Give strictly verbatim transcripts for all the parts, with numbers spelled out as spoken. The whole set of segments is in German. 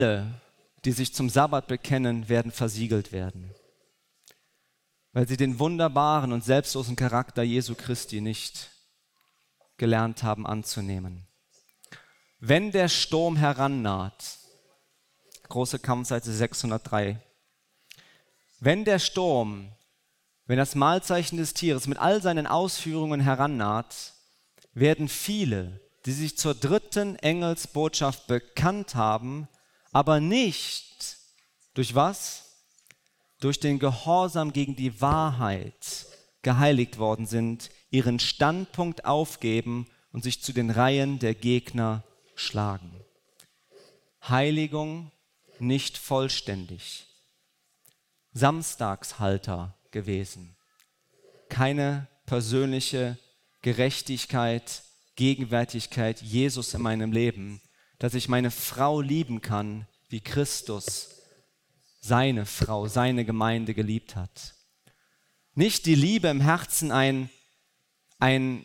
Alle, die sich zum Sabbat bekennen, werden versiegelt werden, weil sie den wunderbaren und selbstlosen Charakter Jesu Christi nicht gelernt haben anzunehmen. Wenn der Sturm herannaht, große Kampfseite sechshundertdrei, wenn der Sturm, wenn das Mahlzeichen des Tieres mit all seinen Ausführungen herannaht, werden viele, die sich zur dritten Engelsbotschaft bekannt haben, aber nicht durch was? Durch den Gehorsam gegen die Wahrheit geheiligt worden sind, ihren Standpunkt aufgeben und sich zu den Reihen der Gegner schlagen. Heiligung nicht vollständig. Samstagshalter gewesen. Keine persönliche Gerechtigkeit, Gegenwärtigkeit Jesus in meinem Leben, dass ich meine Frau lieben kann, wie Christus seine Frau, seine Gemeinde geliebt hat. Nicht die Liebe im Herzen, ein, ein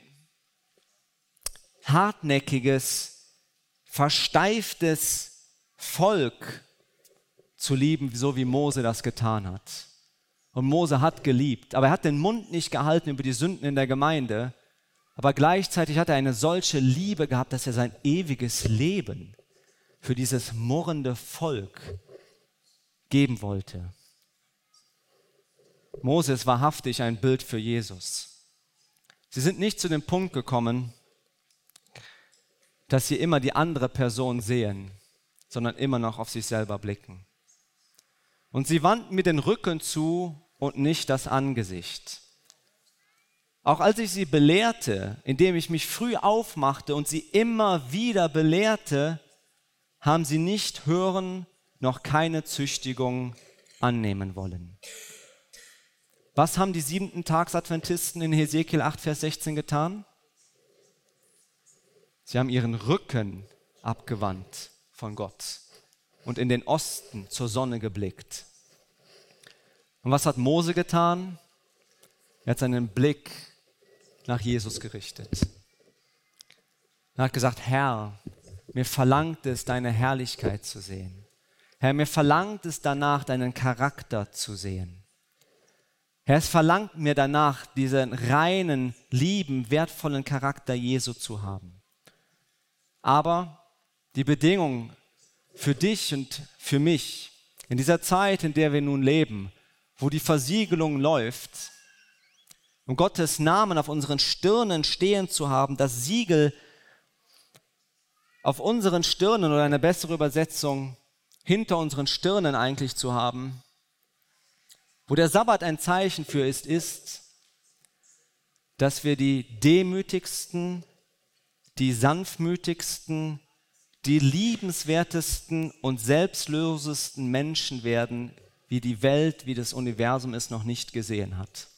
hartnäckiges, versteiftes Volk zu lieben, so wie Mose das getan hat. Und Mose hat geliebt, aber er hat den Mund nicht gehalten über die Sünden in der Gemeinde, aber gleichzeitig hat er eine solche Liebe gehabt, dass er sein ewiges Leben für dieses murrende Volk geben wollte. Mose ist wahrhaftig ein Bild für Jesus. Sie sind nicht zu dem Punkt gekommen, dass sie immer die andere Person sehen, sondern immer noch auf sich selber blicken. Und sie wandten mir den Rücken zu und nicht das Angesicht. Auch als ich sie belehrte, indem ich mich früh aufmachte und sie immer wieder belehrte, haben sie nicht hören, noch keine Züchtigung annehmen wollen. Was haben die siebenten Tagsadventisten in Hesekiel acht, Vers sechzehn getan? Sie haben ihren Rücken abgewandt von Gott und in den Osten zur Sonne geblickt. Und was hat Mose getan? Er hat seinen Blick nach Jesus gerichtet. Er hat gesagt, Herr, mir verlangt es, deine Herrlichkeit zu sehen. Herr, mir verlangt es danach, deinen Charakter zu sehen. Herr, es verlangt mir danach, diesen reinen, lieben, wertvollen Charakter Jesu zu haben. Aber die Bedingung für dich und für mich in dieser Zeit, in der wir nun leben, wo die Versiegelung läuft, um Gottes Namen auf unseren Stirnen stehen zu haben, das Siegel auf unseren Stirnen oder eine bessere Übersetzung hinter unseren Stirnen eigentlich zu haben, wo der Sabbat ein Zeichen für ist, ist, dass wir die demütigsten, die sanftmütigsten, die liebenswertesten und selbstlosesten Menschen werden, wie die Welt, wie das Universum es noch nicht gesehen hat.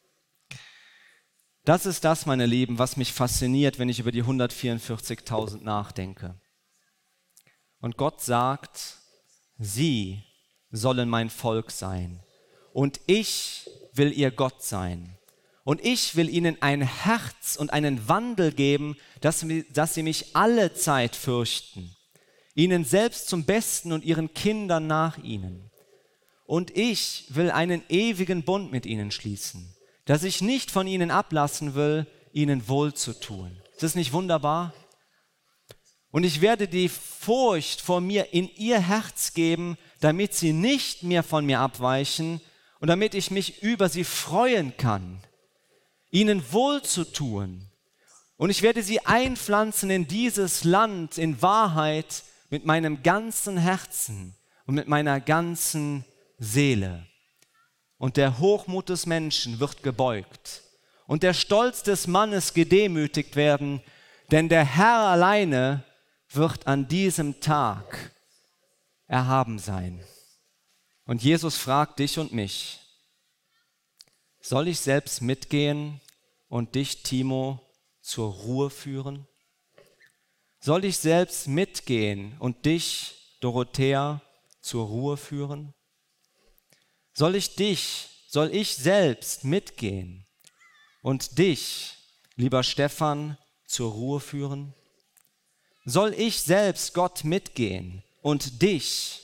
Das ist das, meine Lieben, was mich fasziniert, wenn ich über die hundertvierundvierzigtausend nachdenke. Und Gott sagt, sie sollen mein Volk sein und ich will ihr Gott sein. Und ich will ihnen ein Herz und einen Wandel geben, dass, dass sie mich alle Zeit fürchten, ihnen selbst zum Besten und ihren Kindern nach ihnen. Und ich will einen ewigen Bund mit ihnen schließen, dass ich nicht von ihnen ablassen will, ihnen wohl zu tun. Ist das nicht wunderbar? Und ich werde die Furcht vor mir in ihr Herz geben, damit sie nicht mehr von mir abweichen und damit ich mich über sie freuen kann, ihnen wohl zu tun. Und ich werde sie einpflanzen in dieses Land in Wahrheit mit meinem ganzen Herzen und mit meiner ganzen Seele. Und der Hochmut des Menschen wird gebeugt und der Stolz des Mannes gedemütigt werden, denn der Herr alleine wird an diesem Tag erhaben sein. Und Jesus fragt dich und mich, soll ich selbst mitgehen und dich, Timo, zur Ruhe führen? Soll ich selbst mitgehen und dich, Dorothea, zur Ruhe führen? Soll ich dich, soll ich selbst mitgehen und dich, lieber Stefan, zur Ruhe führen? Soll ich selbst, Gott, mitgehen und dich